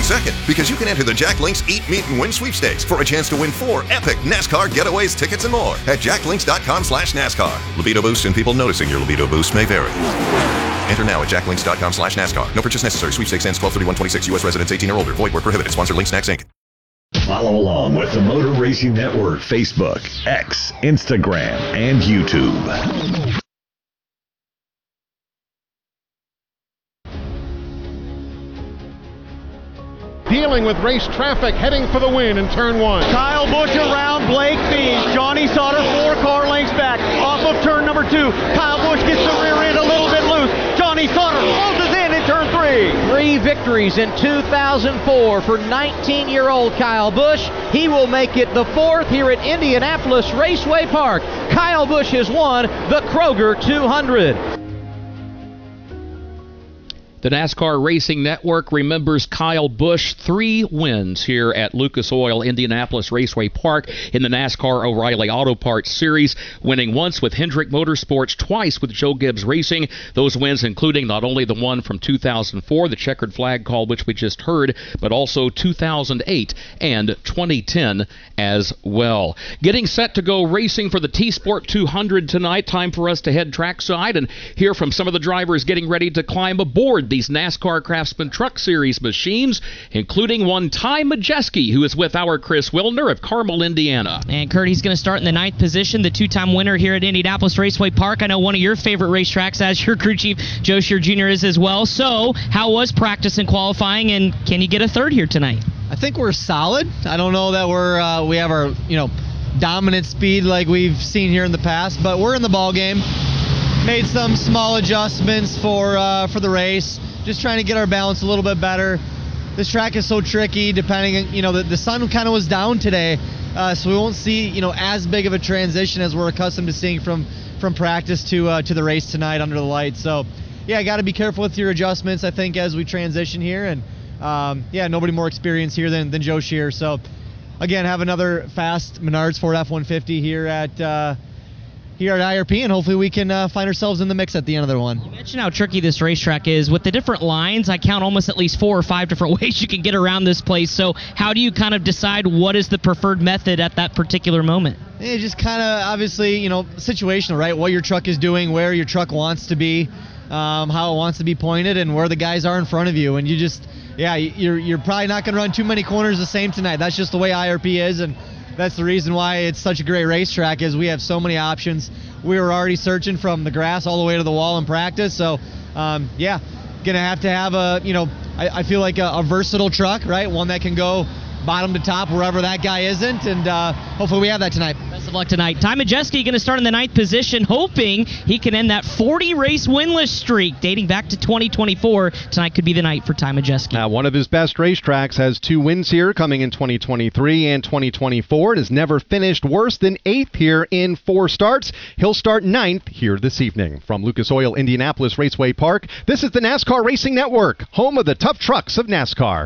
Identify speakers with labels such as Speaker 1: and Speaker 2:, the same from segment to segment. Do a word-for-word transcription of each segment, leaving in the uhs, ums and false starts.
Speaker 1: only second, because you can enter the Jack Links Eat, Meet, and Win sweepstakes for a chance to win four epic NASCAR getaways, tickets, and more at jacklinks.com slash NASCAR. Libido boost and people noticing your libido boost may vary. Enter now at jacklinks.com slash NASCAR. No purchase necessary. Sweepstakes ends twelve thirty-one twenty-six. U S residents eighteen or older. Void where prohibited. Sponsor Link Snacks, Incorporated.
Speaker 2: Follow along with the Motor Racing Network, Facebook, X, Instagram, and YouTube.
Speaker 3: Dealing with race traffic, heading for the win in turn one.
Speaker 4: Kyle Busch around Blake Bees. Johnny Sauter four car lengths back. Off of turn number two. Kyle Busch gets the rear end a little bit loose. Johnny Sauter closes in in turn three.
Speaker 5: Three victories in two thousand four for nineteen-year-old Kyle Busch. He will make it the fourth here at Indianapolis Raceway Park. Kyle Busch has won the Kroger two hundred.
Speaker 6: The NASCAR Racing Network remembers Kyle Busch, three wins here at Lucas Oil Indianapolis Raceway Park in the NASCAR O'Reilly Auto Parts Series, winning once with Hendrick Motorsports, twice with Joe Gibbs Racing. Those wins including not only the one from two thousand four, the checkered flag call which we just heard, but also two thousand eight and twenty ten as well. Getting set to go racing for the T-Sport two hundred tonight. Time for us to head trackside and hear from some of the drivers getting ready to climb aboard these NASCAR Craftsman Truck Series machines, including one Ty Majeski, who is with our Chris Wilner of Carmel, Indiana.
Speaker 7: And Kurt, he's going to start in the ninth position, the two-time winner here at Indianapolis Raceway Park. I know one of your favorite racetracks, as your crew chief Joe Shear Junior is as well. So, how was practice and qualifying, and can you get a third here tonight?
Speaker 8: I think we're solid. I don't know that we're uh, we have our you know dominant speed like we've seen here in the past, but we're in the ball game. Made some small adjustments for uh, for the race. Just trying to get our balance a little bit better. This track is so tricky, depending, you know, the, the sun kind of was down today, uh, so we won't see, you know, as big of a transition as we're accustomed to seeing from from practice to uh, to the race tonight under the lights. So, yeah, got to be careful with your adjustments, I think, as we transition here. And, um, yeah, nobody more experienced here than, than Joe Shear. So, again, have another fast Menards Ford F one fifty here at uh, here at I R P, and hopefully we can uh, find ourselves in the mix at the end of the one.
Speaker 7: You mentioned how tricky this racetrack is. With the different lines, I count almost at least four or five different ways you can get around this place. So how do you kind of decide what is the preferred method at that particular moment?
Speaker 8: It just kind of, obviously, you know, situational, right? What your truck is doing, where your truck wants to be, um, how it wants to be pointed, and where the guys are in front of you. And you just, yeah, you're, you're probably not going to run too many corners the same tonight. That's just the way I R P is, and that's the reason why it's such a great racetrack, is we have so many options. We were already searching from the grass all the way to the wall in practice. So, um, yeah, going to have to have a, you know, I, I feel like a, a versatile truck, right? One that can go bottom to top wherever that guy isn't, and uh, hopefully we have that tonight.
Speaker 7: Best of luck tonight. Ty Majeski going to start in the ninth position, hoping he can end that forty-race winless streak dating back to twenty twenty-four. Tonight could be the night for Ty Majeski.
Speaker 9: Now, one of his best racetracks has two wins here coming in twenty twenty-three and twenty twenty-four. It has never finished worse than eighth here in four starts. He'll start ninth here this evening. From Lucas Oil Indianapolis Raceway Park, this is the NASCAR Racing Network, home of the tough trucks of NASCAR.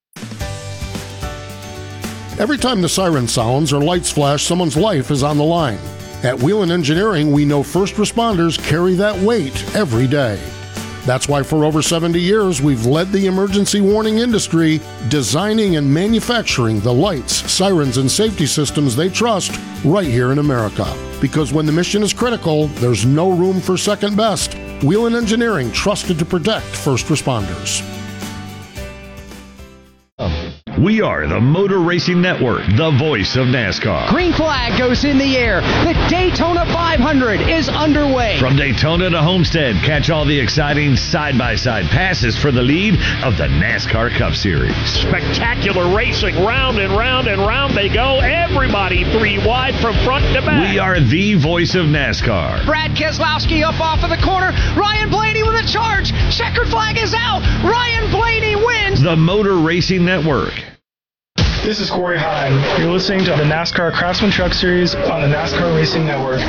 Speaker 10: Every time the siren sounds or lights flash, someone's life is on the line. At Whelen Engineering, we know first responders carry that weight every day. That's why for over seventy years, we've led the emergency warning industry, designing and manufacturing the lights, sirens, and safety systems they trust right here in America. Because when the mission is critical, there's no room for second best. Whelen Engineering, trusted to protect first responders.
Speaker 2: We are the Motor Racing Network, the voice of NASCAR.
Speaker 5: Green flag goes in the air. The Daytona five hundred is underway.
Speaker 2: From Daytona to Homestead, catch all the exciting side-by-side passes for the lead of the NASCAR Cup Series.
Speaker 11: Spectacular racing, round and round and round they go. Everybody three wide from front to back.
Speaker 2: We are the voice of NASCAR.
Speaker 5: Brad Keselowski up off of the corner. Ryan Blaney with a charge. Checkered flag is out. Ryan Blaney wins.
Speaker 2: The Motor Racing Network.
Speaker 12: This is Corey Hine. You're listening to the NASCAR Craftsman Truck Series on the NASCAR Racing Network.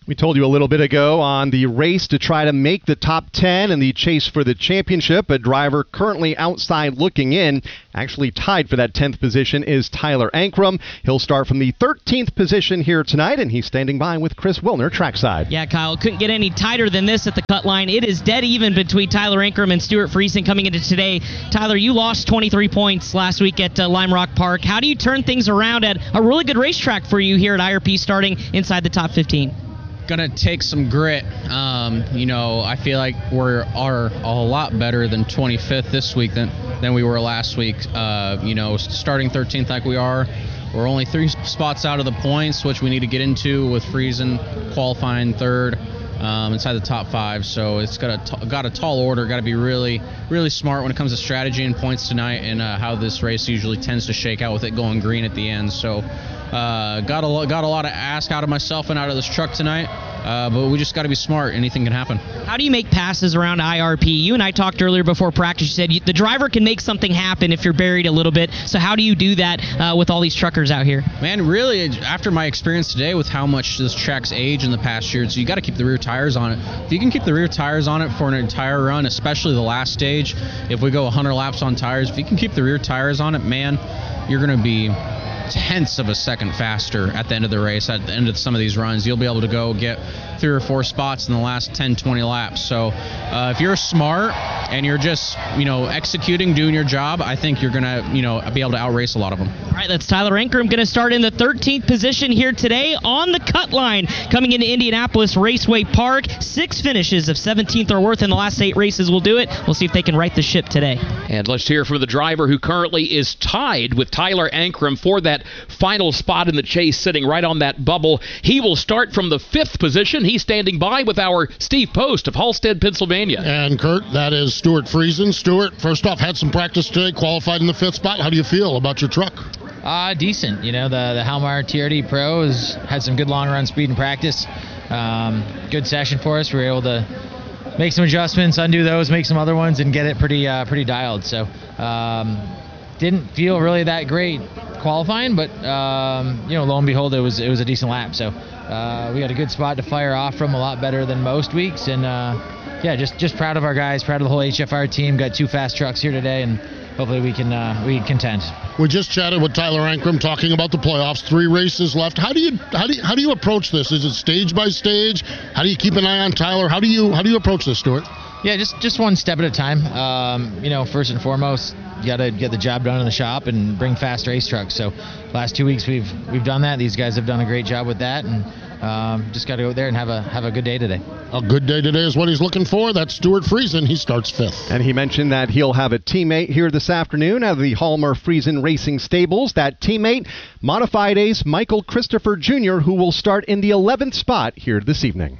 Speaker 9: We told you a little bit ago on the race to try to make the top ten and the chase for the championship. A driver currently outside looking in, actually tied for that tenth position, is Tyler Ankrum. He'll start from the thirteenth position here tonight, and he's standing by with Chris Wilner trackside.
Speaker 7: Yeah, Kyle, couldn't get any tighter than this at the cut line. It is dead even between Tyler Ankrum and Stuart Friesen coming into today. Tyler, you lost twenty-three points last week at uh, Lime Rock Park. How do you turn things around at a really good racetrack for you here at I R P, starting inside the top fifteen?
Speaker 13: Gonna take some grit. Um, you know, I feel like we're are a lot better than twenty-fifth this week than than we were last week. Uh, you know, starting thirteenth like we are, we're only three spots out of the points, which we need to get into with Friesen qualifying third um, inside the top five. So it's got a t- got a tall order. Got to be really really smart when it comes to strategy and points tonight, and uh, how this race usually tends to shake out with it going green at the end. So. Uh, got a got a lot of ask out of myself and out of this truck tonight, uh, but we just got to be smart. Anything can happen.
Speaker 7: How do you make passes around I R P? You and I talked earlier before practice. You said you, the driver can make something happen if you're buried a little bit. So how do you do that uh, with all these truckers out here?
Speaker 13: Man, really, after my experience today with how much this track's aged in the past year, so you got to keep the rear tires on it. If you can keep the rear tires on it for an entire run, especially the last stage, if we go one hundred laps on tires, if you can keep the rear tires on it, man, you're going to be tenths of a second faster at the end of the race, at the end of some of these runs. You'll be able to go get three or four spots in the last ten, twenty laps. So uh, if you're smart and you're just, you know, executing, doing your job, I think you're going to, you know, be able to outrace a lot of them.
Speaker 7: All right, that's Tyler Ankrum going to start in the thirteenth position here today on the cut line coming into Indianapolis Raceway Park. Six finishes of seventeenth or worth in the last eight races will do it. We'll see if they can right the ship today.
Speaker 6: And let's hear from the driver who currently is tied with Tyler Ankrum for that final spot in the chase, sitting right on that bubble. He will start from the fifth position. He's standing by with our Steve Post of Halstead, Pennsylvania.
Speaker 10: And Kurt, that is Stuart Friesen. Stuart, first off, had some practice today, qualified in the fifth spot. How do you feel about your truck?
Speaker 14: Uh, decent. You know, the, the Halmar T R D Pro has had some good long run speed in practice. Um, good session for us. We were able to make some adjustments, undo those, make some other ones, and get it pretty uh, pretty dialed. So um, didn't feel really that great qualifying, but um, you know, lo and behold, it was it was a decent lap. So uh, we got a good spot to fire off from, a lot better than most weeks, and uh, yeah, just just proud of our guys, proud of the whole H F R team. Got two fast trucks here today, and hopefully we can uh, we can contend.
Speaker 10: We just chatted with Tyler Ankrum talking about the playoffs. Three races left. How do you how do you, how do you approach this? Is it stage by stage? How do you keep an eye on Tyler? How do you how do you approach this, Stuart?
Speaker 14: Yeah, just just one step at a time. Um, you know, first and foremost, you got to get the job done in the shop and bring fast race trucks. So last two weeks we've we've done that. These guys have done a great job with that, and um, just got to go there and have a have a good day today.
Speaker 10: A good day today is what he's looking for. That's Stuart Friesen. He starts fifth.
Speaker 9: And he mentioned that he'll have a teammate here this afternoon out of the Halmar Friesen Racing Stables. That teammate, Modified Ace Michael Christopher Junior, who will start in the eleventh spot here this evening.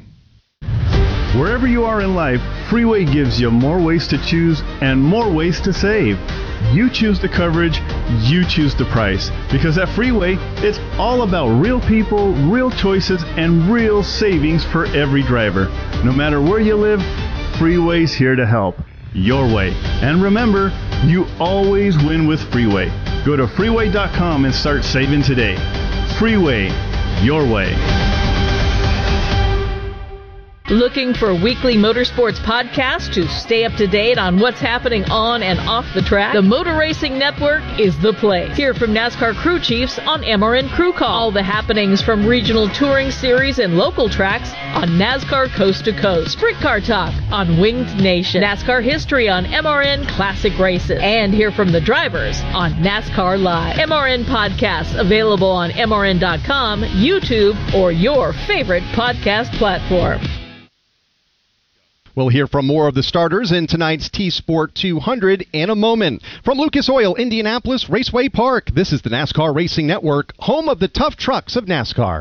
Speaker 15: Wherever you are in life, Freeway gives you more ways to choose and more ways to save. You choose the coverage, you choose the price. Because at Freeway, it's all about real people, real choices, and real savings for every driver. No matter where you live, Freeway's here to help. Your way. And remember, you always win with Freeway. Go to freeway dot com and start saving today. Freeway, your way.
Speaker 16: Looking for weekly motorsports podcasts to stay up to date on what's happening on and off the track? The Motor Racing Network is the place. Hear from NASCAR crew chiefs on M R N Crew Call. All the happenings from regional touring series and local tracks on NASCAR Coast to Coast. Sprint Car Talk on Winged Nation. NASCAR history on M R N Classic Races. And hear from the drivers on NASCAR Live. M R N podcasts available on M R N dot com, YouTube, or your favorite podcast platform.
Speaker 9: We'll hear from more of the starters in tonight's T-Sport two hundred in a moment. From Lucas Oil Indianapolis Raceway Park, this is the NASCAR Racing Network, home of the tough trucks of NASCAR.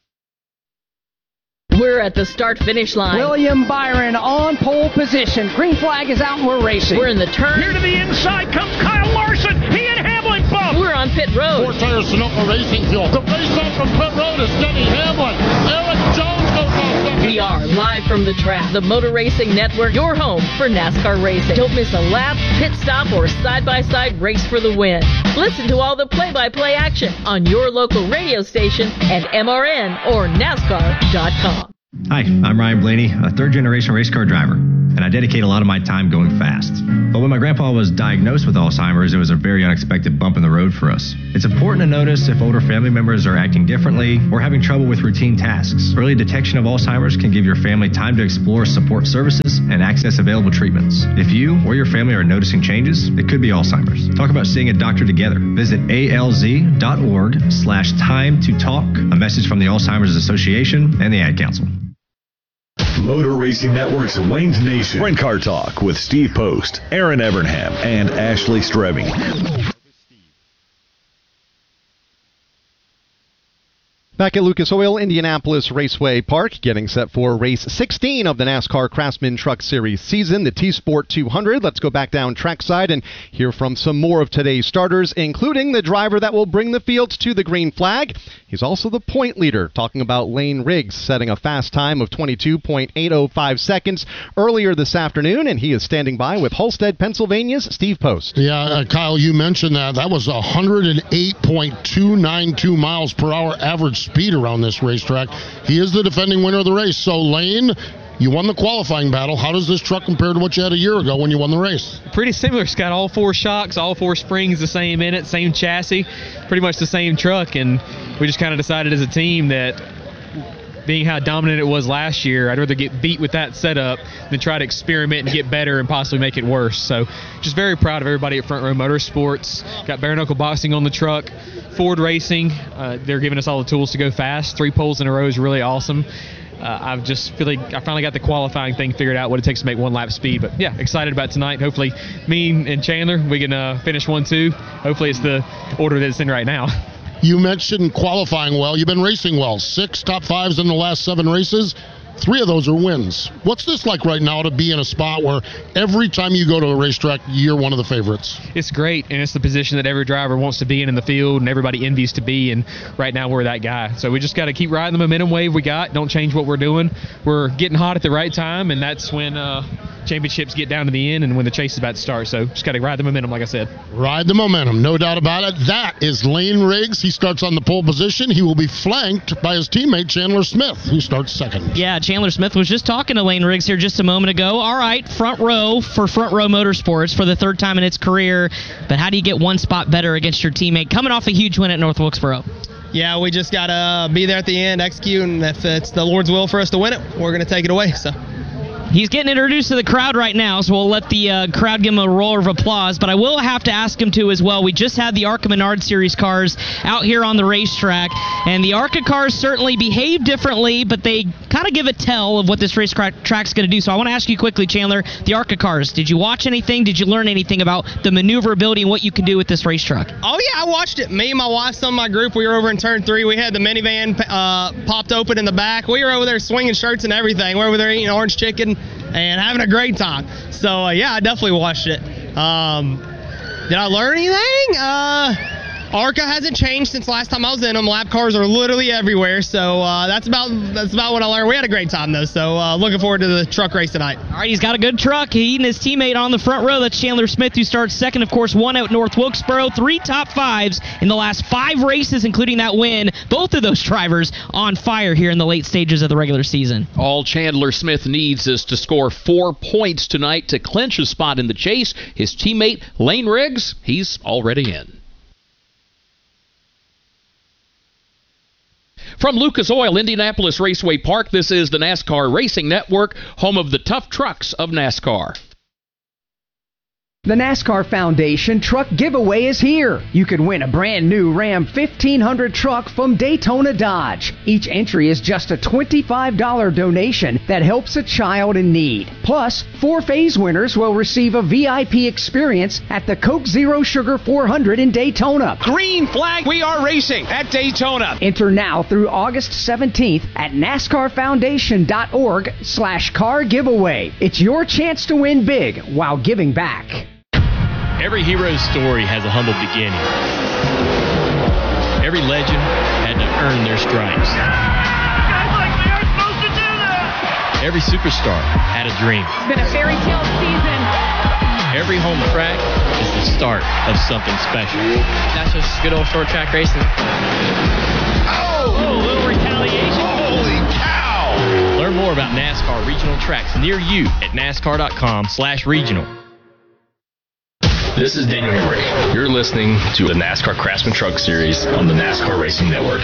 Speaker 16: We're at the start-finish line.
Speaker 17: William Byron on pole position. Green flag is out and we're racing.
Speaker 16: We're in the turn.
Speaker 11: Here to the inside comes Kyle Larson. He and Hamlin bump.
Speaker 16: We're on pit road.
Speaker 10: Four tires Sunoco Racing Fuel. The race up from pit road is Denny Hamlin. Eric Jones goes off second.
Speaker 16: We are live from the track. The Motor Racing Network, your home for NASCAR racing. Don't miss a lap, pit stop, or side-by-side race for the win. Listen to all the play-by-play action on your local radio station and M R N or NASCAR dot com.
Speaker 18: Hi, I'm Ryan Blaney, a third-generation race car driver, and I dedicate a lot of my time going fast. But when my grandpa was diagnosed with Alzheimer's, it was a very unexpected bump in the road for us. It's important to notice if older family members are acting differently or having trouble with routine tasks. Early detection of Alzheimer's can give your family time to explore support services and access available treatments. If you or your family are noticing changes, it could be Alzheimer's. Talk about seeing a doctor together. Visit alz.org slash time to talk. A message from the Alzheimer's Association and the Ad Council.
Speaker 2: Motor Racing Network's Wayne's Nation. Sprint Car Talk with Steve Post, Aaron Evernham, and Ashley Streving.
Speaker 9: Back at Lucas Oil Indianapolis Raceway Park, getting set for race sixteen of the NASCAR Craftsman Truck Series season, the T-Sport two hundred. Let's go back down trackside and hear from some more of today's starters, including the driver that will bring the field to the green flag. He's also the point leader, talking about Lane Riggs setting a fast time of twenty-two point eight oh five seconds earlier this afternoon, and he is standing by with Halstead, Pennsylvania's Steve Post.
Speaker 10: Yeah, uh, Kyle, you mentioned that. That was one hundred eight point two nine two miles per hour average speed around this racetrack. He is the defending winner of the race. So, Lane, you won the qualifying battle. How does this truck compare to what you had a year ago when you won the race?
Speaker 19: Pretty similar. It's got all four shocks, all four springs the same in it, same chassis, pretty much the same truck. And we just kind of decided as a team that being how dominant it was last year, I'd rather get beat with that setup than try to experiment and get better and possibly make it worse. So just very proud of everybody at Front Row Motorsports. Got bare knuckle boxing on the truck. Ford Racing, uh, they're giving us all the tools to go fast. Three poles in a row is really awesome. Uh, I just feel like I finally got the qualifying thing figured out, what it takes to make one lap speed. But yeah, excited about tonight. Hopefully me and Chandler, we can uh, finish one, two. Hopefully it's the order that it's in right now.
Speaker 10: You mentioned qualifying well. You've been racing well. Six top fives in the last seven races. Three of those are wins. What's this like right now to be in a spot where every time you go to a racetrack, you're one of the favorites?
Speaker 19: It's great, and it's the position that every driver wants to be in in the field, and everybody envies to be, and right now we're that guy. So we just got to keep riding the momentum wave we got. Don't change what we're doing. We're getting hot at the right time, and that's when uh, championships get down to the end and when the chase is about to start. So just got to ride the momentum, like I said.
Speaker 10: Ride the momentum, no doubt about it. That is Lane Riggs. He starts on the pole position. He will be flanked by his teammate Chandler Smith, who starts second.
Speaker 7: Yeah, Chandler Smith was just talking to Lane Riggs here just a moment ago. All right, front row for Front Row Motorsports for the third time in its career. But how do you get one spot better against your teammate coming off a huge win at North Wilkesboro?
Speaker 20: Yeah, we just got to be there at the end, execute, and if it's the Lord's will for us to win it, we're going to take it away. So.
Speaker 7: He's getting introduced to the crowd right now, so we'll let the uh, crowd give him a roar of applause. But I will have to ask him to as well. We just had the ARCA Menard Series cars out here on the racetrack, and the ARCA cars certainly behave differently, but they kind of give a tell of what this racetrack's going to do. So I want to ask you quickly, Chandler, the ARCA cars, did you watch anything? Did you learn anything about the maneuverability and what you can do with this racetrack?
Speaker 20: Oh, yeah, I watched it. Me and my wife, some of my group, we were over in turn three. We had the minivan uh, popped open in the back. We were over there swinging shirts and everything. We were over there eating orange chicken and having a great time. So, uh, yeah, I definitely watched it. Um, did I learn anything? Uh, ARCA hasn't changed since last time I was in them. Lap cars are literally everywhere, so uh, that's about that's about what I learned. We had a great time, though, so uh, looking forward to the truck race tonight.
Speaker 7: All right, he's got a good truck. He and his teammate on the front row. That's Chandler Smith, who starts second, of course, one out North Wilkesboro. Three top fives in the last five races, including that win. Both of those drivers on fire here in the late stages of the regular season.
Speaker 6: All Chandler Smith needs is to score four points tonight to clinch a spot in the chase. His teammate, Lane Riggs, he's already in. From Lucas Oil, Indianapolis Raceway Park, this is the NASCAR Racing Network, home of the tough trucks of NASCAR.
Speaker 17: The NASCAR Foundation Truck Giveaway is here. You can win a brand new Ram fifteen hundred truck from Daytona Dodge. Each entry is just a twenty-five dollars donation that helps a child in need. Plus, four phase winners will receive a V I P experience at the Coke Zero Sugar four hundred in Daytona.
Speaker 21: Green flag, we are racing at Daytona.
Speaker 17: Enter now through August seventeenth at NASCARFoundation.org slash car giveaway. It's your chance to win big while giving back.
Speaker 22: Every hero's story has a humble beginning. Every legend had to earn their stripes. Every superstar had a dream.
Speaker 23: It's been a fairy tale season.
Speaker 22: Every home track is the start of something special.
Speaker 24: That's just good old short track racing.
Speaker 22: Oh! Oh, a little retaliation.
Speaker 21: Holy cow!
Speaker 22: Learn Learn more about NASCAR regional tracks near you at NASCAR.com slash regional.
Speaker 1: This is Daniel Henry. You're listening to the NASCAR Craftsman Truck Series on the NASCAR Racing Network.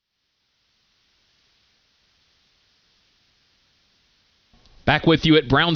Speaker 6: Back with you at Browns